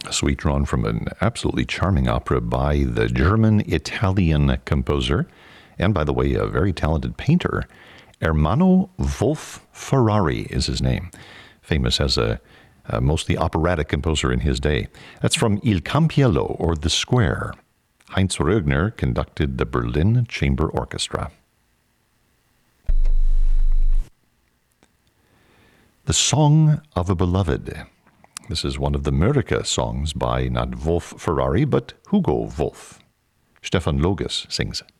A suite drawn from an absolutely charming opera by the German-Italian composer, and by the way, a very talented painter. Ermanno Wolf Ferrari is his name, famous as a mostly operatic composer in his day. That's from Il Campiello, or The Square. Heinz Rögner conducted the Berlin Chamber Orchestra. The Song of a Beloved. This is one of the Mörike songs by not Wolf Ferrari, but Hugo Wolf. Stefan Logus sings it.